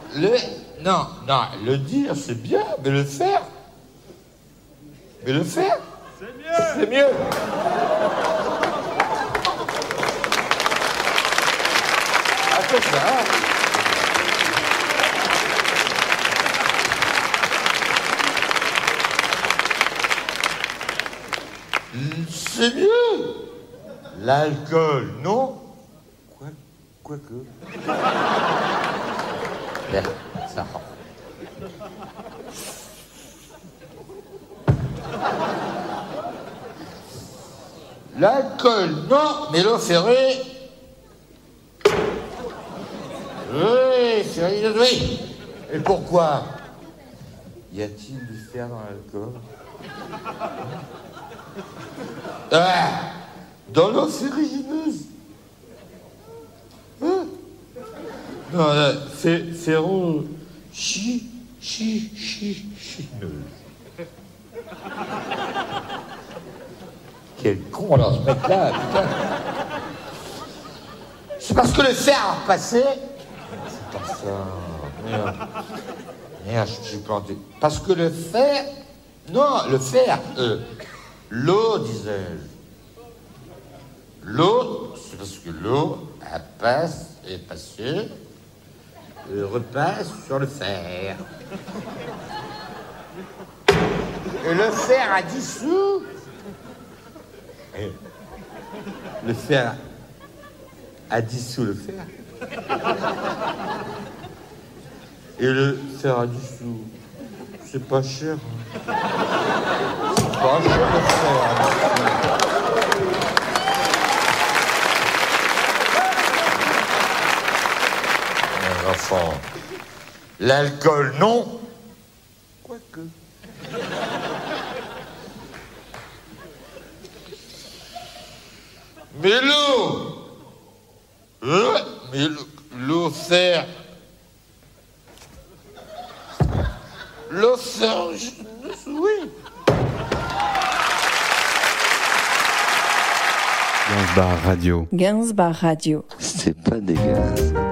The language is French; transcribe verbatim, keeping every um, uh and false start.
Le... Non, non, le dire, c'est bien, mais le faire... Mais le faire... C'est mieux. C'est mieux. Après ça... C'est mieux. L'alcool, non? Quoi, quoi que... Bien, ça rend. L'alcool, non, mais l'eau ferrée... Oui, ferrée, oui. Et pourquoi? Y a-t-il du fer dans l'alcool? Ah, dans l'eau ferrugineuse. Hein? Non, là, fé, ferro... Chi, chi, chi, chineuse. Quel con, alors, ce mec-là, putain. C'est parce que le fer a repassé. C'est pas ça. Merde. Merde, je suis planté. Parce que le fer... Non, le fer... Euh, l'eau, disais-je. L'eau, c'est parce que l'eau, elle passe, est passée, et repasse sur le fer. Et le fer a dissous. Et le fer a dissous le fer. Et le fer a dissous. C'est pas cher. Hein. C'est pas cher le fer. Hein. Mais enfin, l'alcool, non. Quoique. Mais l'eau, euh, mais l'eau fer, l'eau fer, oui. Gainsbar Radio. Gainsbar Radio. C'est pas des gaz.